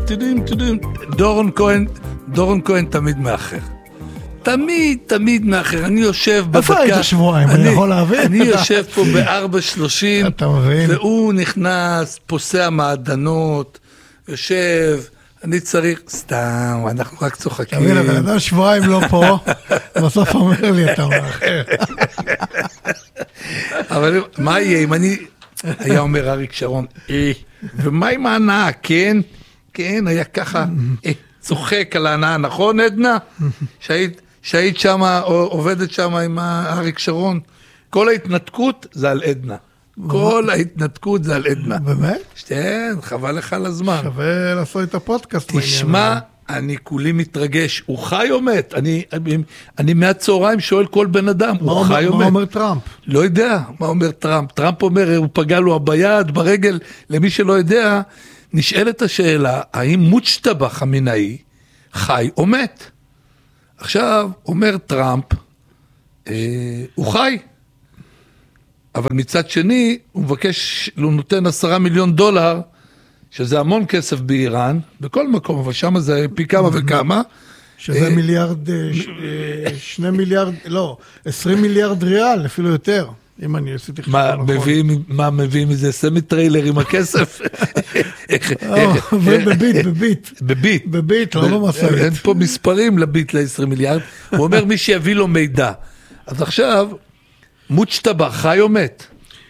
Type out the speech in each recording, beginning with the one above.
דורון כהן תמיד מאחר. תמיד מאחר. אני יושב בדקה... איפה היית שבועיים? אני יכול להבין? אני יושב פה ב-4:30, אתה מבין? והוא נכנס, פוסע מעדנות, יושב, אני צריך... סתם, אנחנו רק צוחקים. תבין, אבל אדם שבועיים לא פה, בסוף אומר לי, אתה מאחר. אבל מה יהיה אם אני... היה אומר אריק שרון, ומה עם ההנאה, כן? כן, היה ככה, צוחק על ההנאה, נכון עדנה? שהיית שמה, עובדת שמה עם אריק שרון, כל ההתנתקות זה על עדנה. כל ההתנתקות זה על עדנה. באמת? כן, חבל לך על הזמן. שווה לעשות את הפודקאסט. תשמע, אני כולי מתרגש, הוא חי או מת? אני מהצהריים שואל כל בן אדם, הוא חי או מת? מה אומר טראמפ? לא יודע מה אומר טראמפ. טראמפ אומר, הוא פגע לו ביד, ברגל, למי שלא יודע, נשאלת השאלה, האם מוצ'טבה חמינאי חי או מת? עכשיו, אומר טראמפ, הוא חי, אבל מצד שני, הוא מבקש, הוא נותן $10 מיליון, שזה המון כסף באיראן, בכל מקום, אבל שם זה פי כמה וכמה. שזה מיליארד, 2 מיליארד, לא, 20 מיליארד ריאל, אפילו יותר, אם אני עשיתי חשבון נכון. מה מביאים מזה? סמי טריילר עם הכסף? בביט, לא במשאית. אין פה מספרים לביט ל-20 מיליארד. הוא אומר מי שיביא לו מידע. אז עכשיו, מוצ'טבה חי או מת?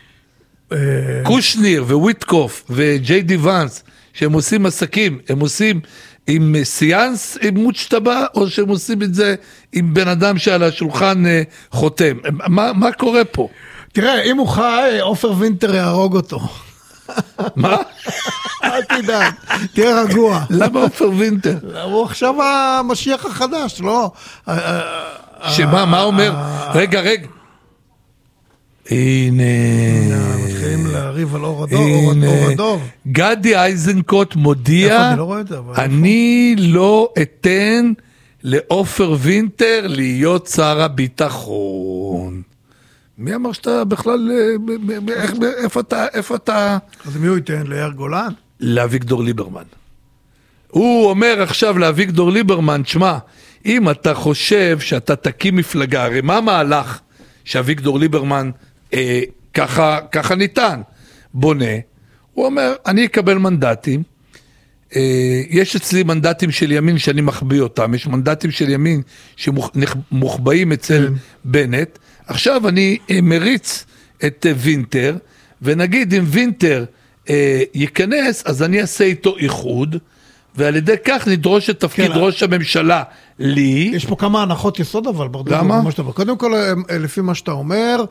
קושניר וויטקוף וג'יי די ואנס, שהם עושים עסקים, הם עושים עם סיאנס, עם מוצ'טבה, או שהם עושים את זה עם בן אדם שעל השולחן חותם? מה קורה פה? תראה, אם הוא חי, עופר וינטר יהרוג אותו. מה? אל תדאג, תהיה רגוע. למה עופר וינטר? הוא עכשיו המשיח החדש, לא? שמה, מה אומר? רגע. הנה, מתחילים להריב על אור הדוב. גדי איזנקוט מודיע, אני לא אתן לעופר וינטר להיות שר הביטחון. מי אמר שאתה בכלל, איפה אתה? אז מי הוא ייתן? ליאיר גולן? לאביגדור ליברמן. הוא אומר עכשיו לאביגדור ליברמן, תשמע, אם אתה חושב שאתה תקים מפלגה, הרי מה המהלך שאביגדור ליברמן ככה ניתן, בונה, הוא אומר, אני אקבל מנדטים, יש אצלי מנדטים של ימין שאני מחביא אותם, יש מנדטים של ימין שמוחבאים אצל בנט, עכשיו אני מריץ את וינטר, ונגיד אם וינטר ייכנס, אז אני אעשה איתו איחוד, ועל ידי כך נדרוש את תפקיד ראש הממשלה לי. יש פה כמה הנחות יסוד אבל. למה? קודם כל, לפי מה שאתה אומר,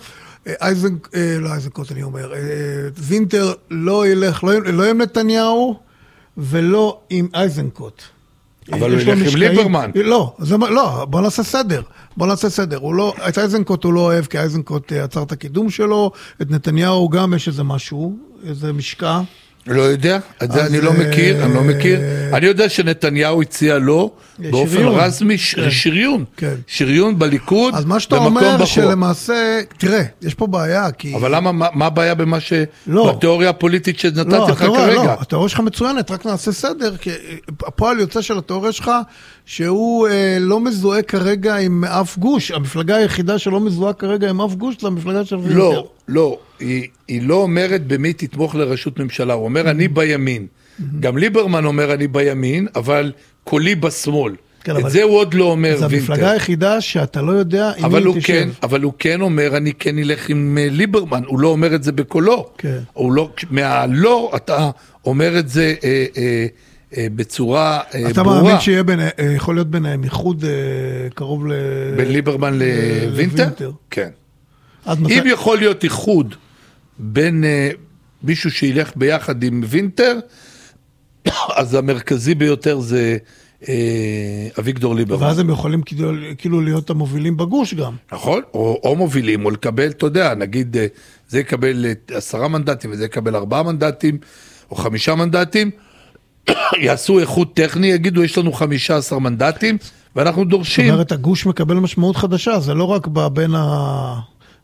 וינטר לא ילך, לא עם נתניהו, ולא עם איזנקוט. אבל הוא ילך עם ליברמן. לא, בוא נעשה סדר. את איזנקוט הוא לא אוהב, כי איזנקוט עצר את הקידום שלו, את נתניהו גם יש איזה משהו, איזה משקע. לא יודע, את זה אני לא מכיר, אני יודע שנתניהו הציע לו באופן רזמי שריון, שריון בליכוד, אז מה שאתה אומר שלמעשה, תראה, יש פה בעיה, אבל מה הבעיה בתיאוריה הפוליטית שנתתי לך כרגע? לא, התיאוריה שלך מצוינת, רק נעשה סדר, כי הפועל יוצא של התיאוריה שלך, שהוא לא מזוהה כרגע עם אף גוש, המפלגה היחידה שלא מזוהה כרגע עם אף גוש, זה המפלגה של וינטר. לא, היא לא אומרת במי תתמוך לראשות ממשלה, הוא אומר אני בימין. גם ליברמן אומר אני בימין, אבל קולי בשמאל. את זה הוא עוד לא אומר וינטר. זה המפלגה היחידה שאתה לא יודע עם מי תשב. אבל הוא כן אומר אני כן אלך עם ליברמן, הוא לא אומר את זה בקולו. מהלא אתה אומר את זה בצורה ברורה. אתה מאמין שיכול להיות ביניהם איחוד קרוב בין ליברמן לוינטר? כן. אם יכול להיות איחוד בין מישהו שילך ביחד עם וינטר, אז המרכזי ביותר זה אביגדור ליברמן. ואז הם יכולים כאילו להיות המובילים בגוש גם. נכון, או מובילים, או לקבל, אתה יודע, נגיד, זה יקבל 10 מנדטים, וזה יקבל 4 מנדטים, או 5 מנדטים, יעשו איחוד טכני, יגידו, יש לנו 15 מנדטים, ואנחנו דורשים. זאת אומרת, הגוש מקבל משמעות חדשה, זה לא רק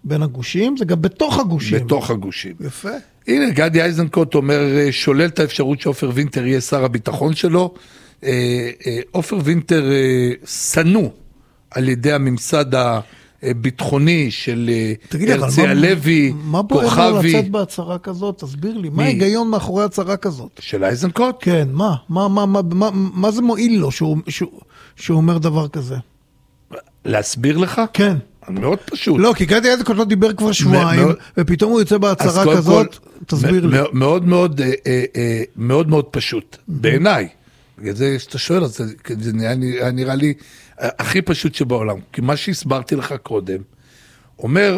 בין הגושים, זה גם בתוך הגושים. בתוך הגושים. יפה. הנה, גדי איזנקוט אומר, שולל את האפשרות שעופר וינטר יהיה שר הביטחון שלו. עופר וינטר סנו על ידי הממסד הביטחוני של הרצי הלוי, כוכבי. מה בוער לו לצאת בהצהרה כזאת? תסביר לי, מה ההיגיון מאחורי הצהרה כזאת? של איזנקוט? כן, מה זה מועיל לו שהוא אומר דבר כזה? להסביר לך? כן. מאוד פשוט. לא, כי גדי איזנקוט לא דיבר כבר שבועיים, ופתאום הוא יוצא בהצהרה כזאת, תסביר לי. מאוד מאוד פשוט, בעיניי. בגלל זה שאתה שואל, זה נראה לי הכי פשוט שבעולם. כי מה שהסברתי לך קודם, אומר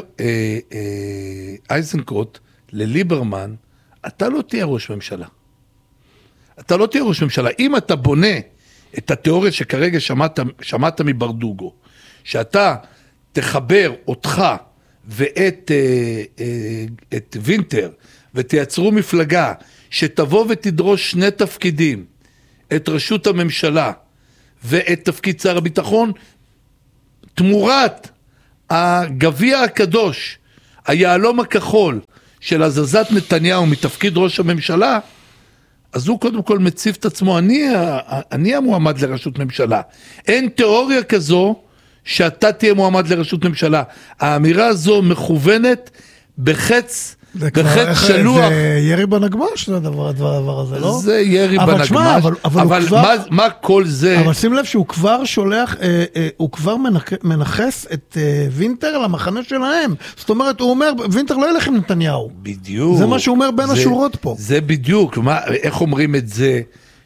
איזנקוט לליברמן, אתה לא תהיה ראש ממשלה. אתה לא תהיה ראש ממשלה. אם אתה בונה את התיאוריה שכרגע שמעת מברדוגו, שאתה תחבר אותך ואת וינטר, ותייצרו מפלגה שתבוא ותדרוש שני תפקידים, את ראשות הממשלה ואת תפקיד שר הביטחון, תמורת הגביע הקדוש, היעלום הכחול של הזזת נתניהו מתפקיד ראש הממשלה, אז הוא קודם כל מציב את עצמו, אני המועמד לראשות ממשלה. אין תיאוריה כזו שאתה תהיה מועמד לראשות ממשלה. האמירה הזו מכוונת בחץ שלוח. זה ירי בנגמש, זה הדבר הזה, לא? זה ירי בנגמש, אבל מה כל זה? אבל שים לב שהוא כבר שולח, הוא כבר מנחס את וינטר למחנה שלהם. זאת אומרת, הוא אומר, וינטר לא ילך עם נתניהו. בדיוק. זה מה שהוא אומר בין השורות פה. זה בדיוק. איך אומרים את זה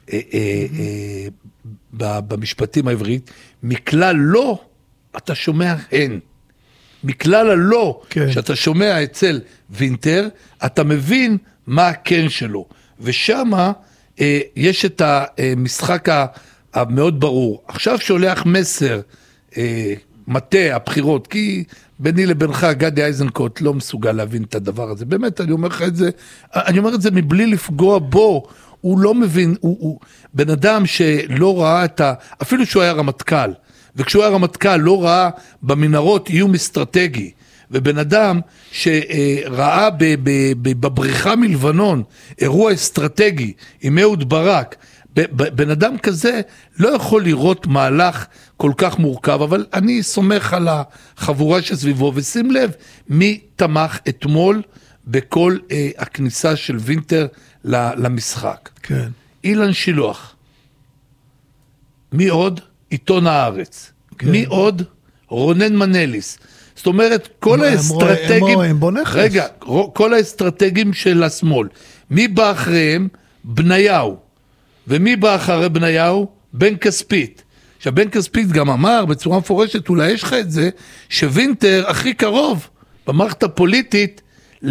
במשפטים העברית? מכלל לא, אתה שומע הן. מכלל הלא, כן. שאתה שומע אצל וינטר, אתה מבין מה הכן שלו. ושמה יש את המשחק המאוד ברור. עכשיו שולח מסר, מטה הבחירות, כי ביני לבינך גדי איזנקוט לא מסוגל להבין את הדבר הזה. באמת, אני אומר לך את זה, אני אומר את זה מבלי לפגוע בו. הוא לא מבין, הוא בן אדם שלא ראה אפילו שהוא היה רמטכ"ל, וכשהוא היה רמטכ"ל לא ראה במנהרות איום אסטרטגי, ובן אדם שראה בבריחה מלבנון אירוע אסטרטגי עם אהוד ברק, בן אדם כזה לא יכול לראות מהלך כל כך מורכב, אבל אני סומך על החבורה שסביבו, ושים לב מי תמך אתמול בכל הכניסה של וינטר למשחק. כן. אילן שילוח. מי עוד? עיתון הארץ. כן. מי עוד? רונן מנליס. זאת אומרת, כל האסטרטגים... רגע, כל האסטרטגים של השמאל. מי בא אחריהם? בניהו. ומי בא אחרי בניהו? בן כספית. עכשיו, בן כספית גם אמר בצורה מפורשת, אולי יש לך את זה, שווינטר הכי קרוב במערכת הפוליטית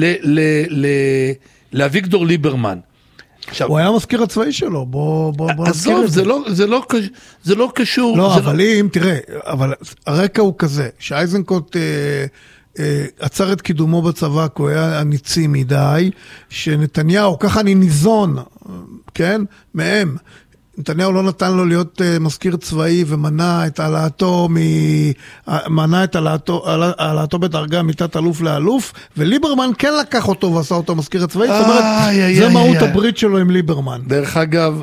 לאביגדור ליברמן. הוא היה מזכיר הצבאי שלו, בוא נזכיר את זה. זה לא קשור. לא, אבל אם, תראה, אבל הרקע הוא כזה, שאייזנקוט עצר את קידומו בצבא, כי הוא היה ניצי מדי, שנתניהו, ככה אני ניזון, כן, מהם, נתניהו לא נתן לו להיות מזכיר צבאי ומנע את העלאתו בדרגה מתת אלוף לאלוף, וליברמן כן לקח אותו ועשה אותו מזכיר הצבאי, זאת אומרת, זה מהות הברית שלו עם ליברמן. דרך אגב,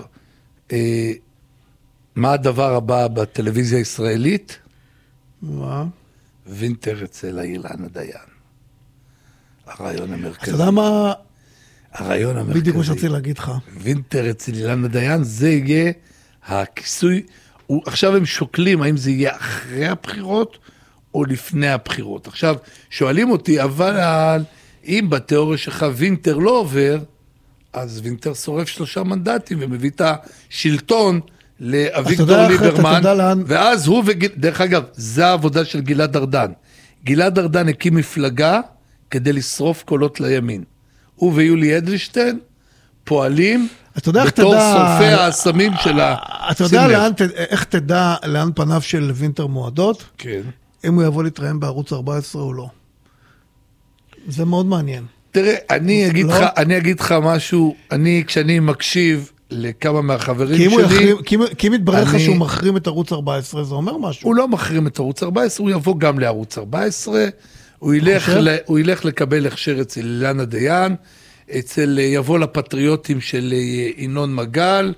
מה הדבר הבא בטלוויזיה הישראלית? מה? וינטר אצל אילנה דיין. הרעיון המרכזי. אתה יודע מה? הרעיון המרכזי. בדיוק מה שרציתי להגיד לך. וינטר אצל אילנה דיין, זה יהיה הכיסוי. עכשיו הם שוקלים האם זה יהיה אחרי הבחירות או לפני הבחירות. עכשיו, שואלים אותי, אבל אם בתיאוריה שלך וינטר לא עובר, אז וינטר שורף 3 מנדטים ומביא את השלטון לאביגדור ליברמן, ואז הוא דרך אגב, זה העבודה של גלעד ארדן. גלעד ארדן הקים מפלגה כדי לשרוף קולות לימין. הוא ויולי אדלשטיין פועלים בתור שורפי האסמים של אתה יודע איך תדע לאן פניו של וינטר מועדות? כן. אם הוא יבוא להתראיין בערוץ 14 או לא. זה מאוד מעניין. תראה, אני אגיד לך משהו, כשאני מקשיב לכמה מהחברים שלי... כי אם יתברר לך שהוא מחרים את ערוץ 14, זה אומר משהו. הוא לא מחרים את ערוץ 14, הוא יבוא גם לערוץ 14, הוא ילך לקבל הכשר אצל אילנה דיין, יבוא לפטריוטים של ינון מגל,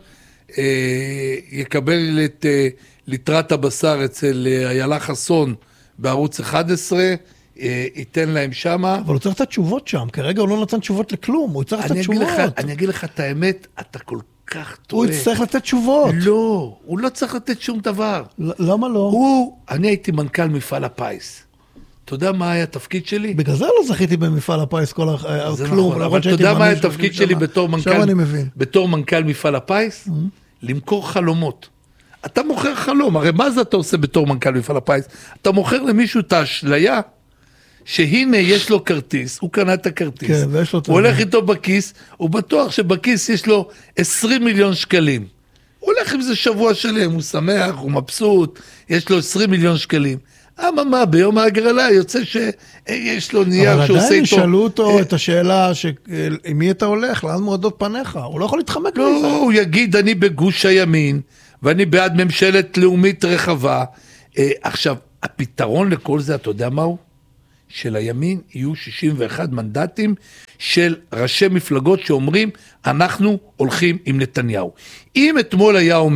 יקבל את ליטרת הבשר אצל איילה חסון בערוץ 11, ייתן להם שמה. אבל הוא צריך לתת תשובות שם, כרגע הוא לא נתן תשובות לכלום, הוא צריך לתת תשובות. אני אגיד לך את האמת, אתה כל כך טועה. הוא יצטרך לתת תשובות. לא, הוא לא צריך לתת שום דבר. למה לא? אני הייתי מנכ"ל מפעל הפיס. אתה יודע מה היה התפקיד שלי? בגלל זה לא זכיתי במפעל הפיס כל כלום. נכון, אבל אתה יודע מה היה התפקיד שלי בתור מנכ"ל מפעל הפיס? למכור חלומות. אתה מוכר חלום, הרי מה זה אתה עושה בתור מנכ"ל מפעל הפיס? אתה מוכר למישהו את האשליה, שהנה יש לו כרטיס, הוא קנה את הכרטיס, כן, הוא הולך איתו בכיס, הוא בטוח שבכיס יש לו 20 מיליון שקלים. הוא הולך עם זה שבוע שלם, הוא שמח, הוא מבסוט, יש לו 20 מיליון שקלים. מה, ביום ההגרלה יוצא שיש לו נייר שעושה איתו... אבל עדיין ישאלו אותו את השאלה עם מי אתה הולך, לאן מועדות פניך, הוא לא יכול להתחמק מזה. לא, הוא יגיד, אני בגוש הימין, ואני בעד ממשלת לאומית רחבה. עכשיו, הפתרון לכל זה, אתה יודע מהו? של הימין יהיו 61 מנדטים של ראשי מפלגות שאומרים, אנחנו הולכים עם נתניהו. אם אתמול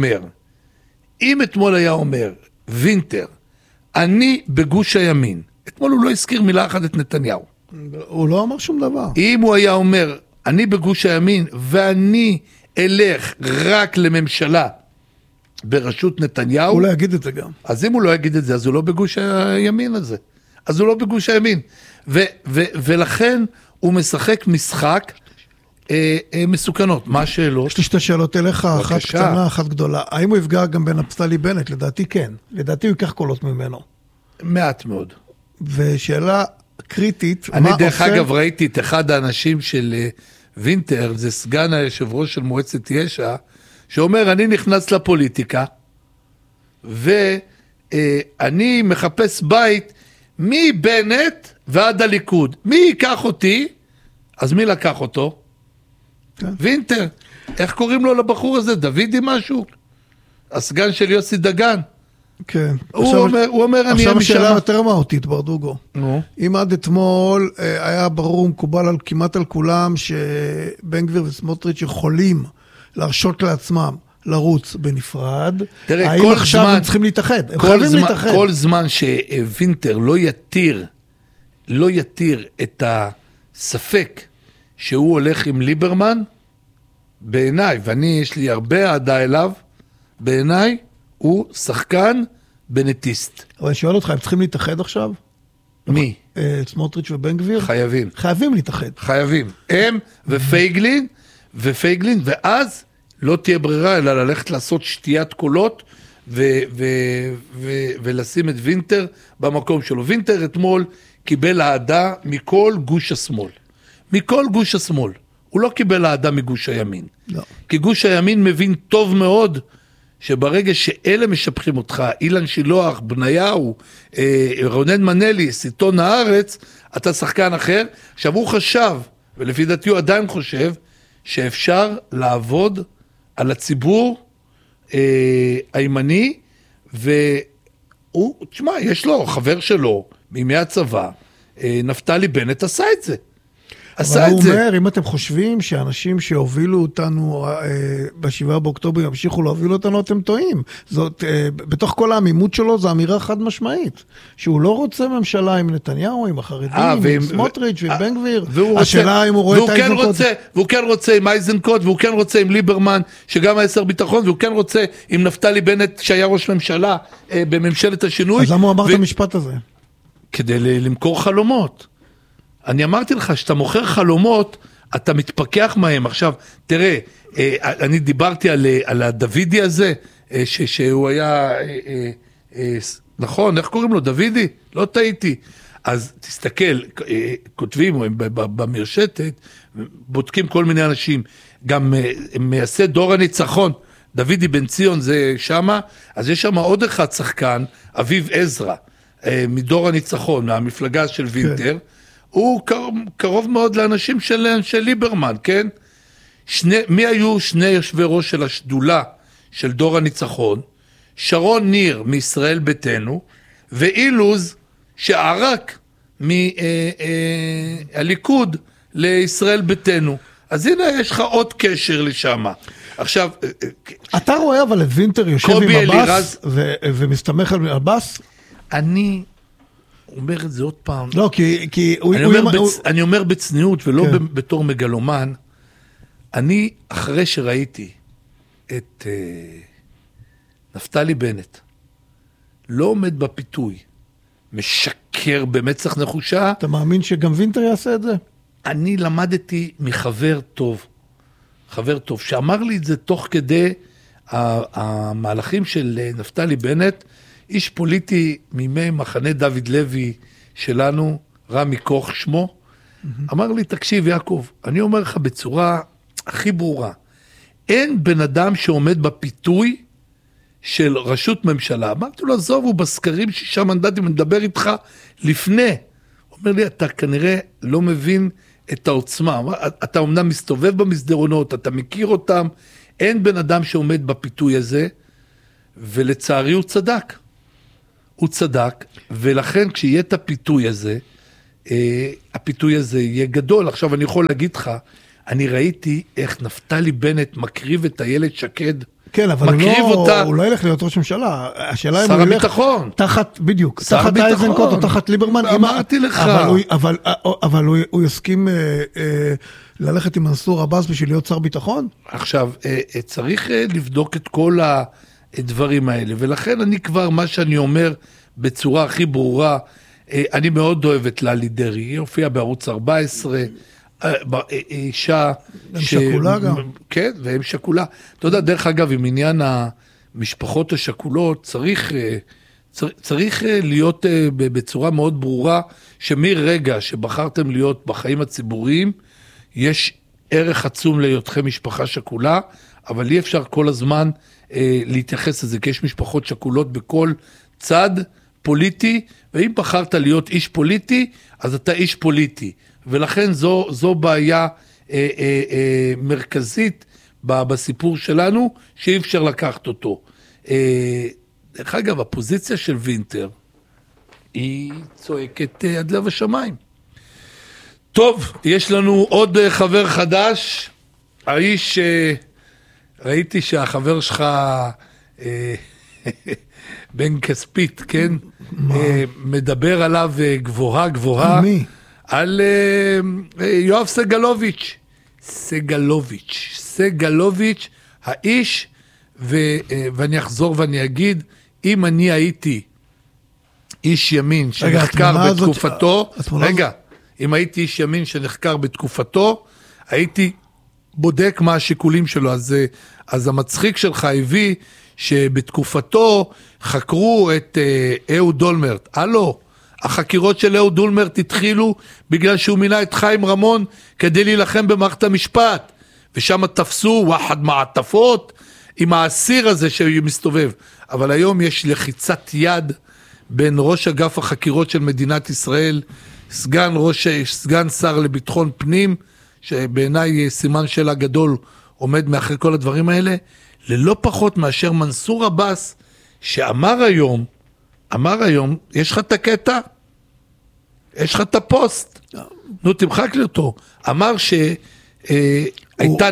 היה אומר, וינטר, אני בגוש הימין, אתמול הוא לא הזכיר מילה אחת את נתניהו. הוא לא אמר שום דבר. אם הוא היה אומר, אני בגוש הימין, ואני אלך רק לממשלה בראשות נתניהו. הוא לא יגיד את זה גם. אז אם הוא לא יגיד את זה, אז הוא לא בגוש הימין הזה. אז הוא לא בגוש הימין. ולכן הוא משחק משחק מסוכנות. מה השאלות? יש לי שתי שאלות אליך, אחת קטנה, אחת גדולה. האם הוא יפגע גם בנפתלי בנט? לדעתי כן. לדעתי הוא ייקח קולות ממנו. מעט מאוד. ושאלה קריטית, אני דרך אגב ראיתי את אחד האנשים של וינטר, זה סגן היושב ראש של מועצת יש"ע, שאומר, אני נכנס לפוליטיקה, ואני מחפש בית מבנט ועד הליכוד. מי ייקח אותי? אז מי לקח אותו? כן. וינטר. איך קוראים לו לבחור הזה? דוידי משהו? הסגן של יוסי דגן. כן. הוא אומר, אני עכשיו השאלה יותר מהותית, ברדוגו. אם עד אתמול היה ברור מקובל כמעט על כולם שבן גביר וסמוטריץ' יכולים להרשות לעצמם לרוץ בנפרד, האם עכשיו הם צריכים להתאחד? הם חייבים להתאחד. כל זמן שווינטר לא יתיר את הספק שהוא הולך עם ליברמן, בעיניי, ואני יש לי הרבה אהדה אליו, בעיניי הוא שחקן בנטיסט. אבל אני שואל אותך, הם צריכים להתאחד עכשיו? מי? סמוטריץ' ובן גביר? חייבים. חייבים להתאחד. חייבים. הם ופייגלין, ואז לא תהיה ברירה, אלא ללכת לעשות שתיית קולות, ולשים את וינטר במקום שלו. וינטר אתמול קיבל אהדה מכל גוש השמאל. מכל גוש השמאל. הוא לא קיבל אהדה מגוש הימין. לא. כי גוש הימין מבין טוב מאוד, שברגע שאלה משפחים אותך, אילן שילוח, בניהו, רונן מנליס, עיתון הארץ, אתה שחקן אחר. עכשיו הוא חשב, ולפי דעתי הוא עדיין חושב, שאפשר לעבוד על הציבור הימני, והוא, תשמע, יש לו, חבר שלו, מימי הצבא, נפתלי בנט עשה את זה. אבל הוא אומר, אם אתם חושבים שאנשים שהובילו אותנו ב7 באוקטובר ימשיכו להוביל אותנו, אתם טועים. זאת, בתוך כל העמימות שלו, זו אמירה חד משמעית. שהוא לא רוצה ממשלה עם נתניהו, עם החרדים, עם סמוטריץ' ועם בן גביר. השאלה אם הוא רואה את האיזנקוט. והוא כן רוצה עם האיזנקוט, והוא כן רוצה עם ליברמן, שגם היה שר ביטחון, והוא כן רוצה עם נפתלי בנט, שהיה ראש ממשלה בממשלת השינוי. אז למה הוא אמר את המשפט הזה? כדי למכור חלומות. אני אמרתי לך, שאתה מוכר חלומות, אתה מתפקח מהם. עכשיו, תראה, אני דיברתי על הדוידי הזה, שהוא היה, נכון, איך קוראים לו? דוידי? לא טעיתי. אז תסתכל, כותבים במרשתת, בודקים כל מיני אנשים, גם מייסד דור הניצחון, דוידי בן ציון זה שמה, אז יש שם עוד אחד שחקן, אביב עזרא, מדור הניצחון, מהמפלגה של וינטר, הוא קרוב מאוד לאנשים של ליברמן, כן? מי היו שני יושבי ראש של השדולה של דור הניצחון? שרון ניר מישראל ביתנו, ואילוז שערק מהליכוד לישראל ביתנו. אז הנה יש לך עוד קשר לשם. עכשיו... אתה רואה אבל את וינטר יושב עם עבאס ומסתמך על עבאס? אני אומר את זה עוד פעם. לא, כי... אני אומר בצניעות ולא בתור מגלומן. אני, אחרי שראיתי את נפתלי בנט, לא עומד בפיתוי, משקר במצח נחושה. אתה מאמין שגם וינטר יעשה את זה? אני למדתי מחבר טוב, שאמר לי את זה תוך כדי המהלכים של נפתלי בנט, איש פוליטי מימי מחנה דוד לוי שלנו, רמי קוך שמו, אמר לי, תקשיב יעקב, אני אומר לך בצורה הכי ברורה, אין בן אדם שעומד בפיתוי של ראשות ממשלה. אמרתי לו, עזוב, הוא בסקרים 6 מנדטים, אני מדבר איתך לפני. הוא אומר לי, אתה כנראה לא מבין את העוצמה. אתה אומנם מסתובב במסדרונות, אתה מכיר אותם, אין בן אדם שעומד בפיתוי הזה, ולצערי הוא צדק. הוא צדק, ולכן כשיהיה את הפיתוי הזה יהיה גדול. עכשיו אני יכול להגיד לך, אני ראיתי איך נפתלי בנט מקריב את הילד שקד, כן, אבל הוא לא ילך להיות ראש ממשלה. השאלה אם הוא ילך תחת, בדיוק, תחת אייזנקוט או תחת ליברמן. אמרתי לך. אבל הוא יסכים ללכת עם מנסור עבאס בשביל להיות שר ביטחון? עכשיו, צריך לבדוק את כל הדברים האלה, ולכן אני כבר, מה שאני אומר בצורה הכי ברורה, אני מאוד אוהב את ללי דרעי, היא הופיעה בערוץ 14, אישה... הם שקולה גם. כן, והם שקולה. אתה יודע, דרך אגב, עם עניין המשפחות השקולות, צריך להיות בצורה מאוד ברורה, שמרגע שבחרתם להיות בחיים הציבוריים, יש ערך עצום להיותכם משפחה שקולה, אבל אי אפשר כל הזמן להתייחס לזה, כי יש משפחות שקולות בכל צד פוליטי, ואם בחרת להיות איש פוליטי, אז אתה איש פוליטי. ולכן זו בעיה מרכזית בסיפור שלנו, שאי אפשר לקחת אותו. דרך אגב, הפוזיציה של וינטר, היא צועקת עד לב השמיים. טוב, יש לנו עוד חבר חדש, האיש, ראיתי שהחבר שלך בן כספית, כן? מדבר עליו גבוהה. מי? על יואב סגלוביץ', האיש, ואני אחזור ואני אגיד, אם אני הייתי איש ימין שנחקר בתקופתו, אם הייתי איש ימין שנחקר בתקופתו, הייתי בודק מה השיקולים שלו. אז המצחיק שלך הביא שבתקופתו חקרו את אהוד אולמרט. הלו, החקירות של אהוד אולמרט התחילו בגלל שהוא מינה את חיים רמון כדי להילחם במערכת המשפט, ושם תפסו וואחד מעטפות עם האסיר הזה שמסתובב. אבל היום יש לחיצת יד בין ראש אגף החקירות של מדינת ישראל, סגן שר לביטחון פנים, שבעיניי סימן שאלה גדול עומד מאחרי כל הדברים האלה, ללא פחות מאשר מנסור עבאס, שאמר היום, יש לך את הקטע? יש לך את הפוסט? נו, תמחק לי אותו. אמר שהייתה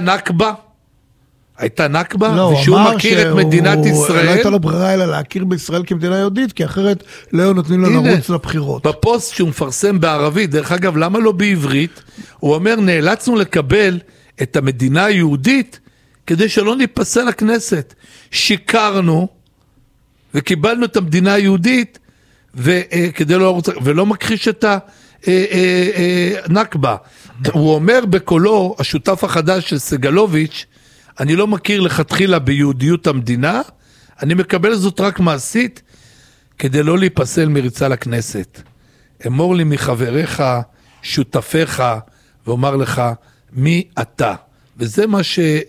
נכבה, ושהוא מכיר את מדינת ישראל. לא הייתה לו ברירה אלא להכיר בישראל כמדינה יהודית, כי אחרת לא נותנים לו לרוץ לבחירות. בפוסט שהוא מפרסם בערבית, דרך אגב, למה לא בעברית? הוא אומר, נאלצנו לקבל את המדינה היהודית, כדי שלא ניפסל לכנסת. שיקרנו, וקיבלנו את המדינה היהודית, וכדי לא לרוץ, ולא מכחיש את הנכבה. הוא אומר בקולו, השותף החדש של סגלוביץ', אני לא מכיר לכתחילה ביהודיות המדינה, אני מקבל זאת רק מעשית, כדי לא להיפסל מריצה לכנסת. אמור לי מחבריך, שותפיך, ואומר לך, מי אתה? וזה מה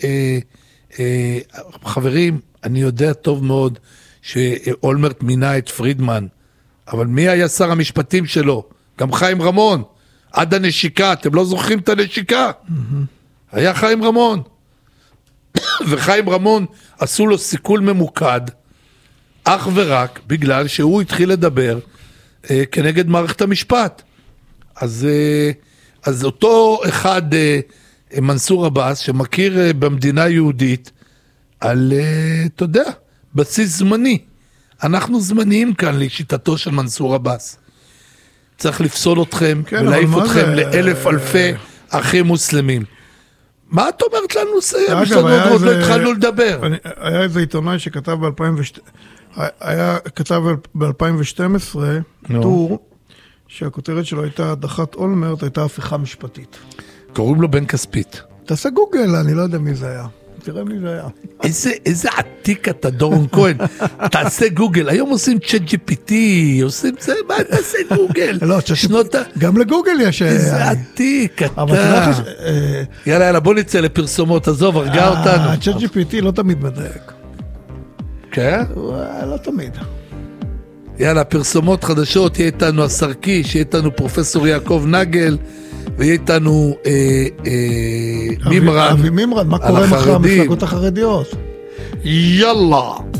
חברים, אני יודע טוב מאוד, שאולמרט מינה את פרידמן, אבל מי היה שר המשפטים שלו? גם חיים רמון, עד הנשיקה, אתם לא זוכרים את הנשיקה? היה חיים רמון. וחיים רמון עשו לו סיכול ממוקד, אך ורק בגלל שהוא התחיל לדבר כנגד מערכת המשפט. אז אותו אחד, מנסור עבאס, שמכיר במדינה יהודית, על, אתה יודע, בסיס זמני. אנחנו זמניים כאן לשיטתו של מנסור עבאס. צריך לפסול אתכם, כן, ולהעיף אתכם לאלף אלפי אחים מוסלמים. מה את אומרת לנו? יש לנו עוד לא התחלנו לדבר. היה איזה עיתונאי שכתב ב-2012 טור, שהכותרת שלו הייתה הדחת אולמרט, הייתה הפיכה משפטית. קוראים לו בן כספית. תעשה גוגל, אני לא יודע מי זה היה. תראה מי זה היה. איזה עתיק אתה, דורון כהן. תעשה גוגל. היום עושים צ'אט GPT, עושים זה, מה תעשה גוגל? לא, גם לגוגל יש... איזה עתיק אתה. יאללה, בוא נצא לפרסומות, עזוב, הרגע אותנו. צ'אט GPT לא תמיד מדייק. כן? לא תמיד. יאללה, פרסומות חדשות, יהיה איתנו הסרקי, שיהיה איתנו פרופסור יעקב נגל, ויהיה איתנו מימרן. אבי מימרן, מה קורה מחר המפלגות החרדיות? יאללה.